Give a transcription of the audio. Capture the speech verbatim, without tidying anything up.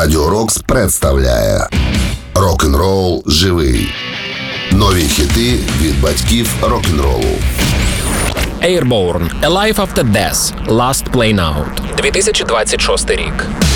Радіо Рокс представляє Рок-н-рол живий. Нові хіти від батьків рок-н-ролу. Airborne – A Life After Death – Last Plane Out. дві тисячі двадцять шостий рік.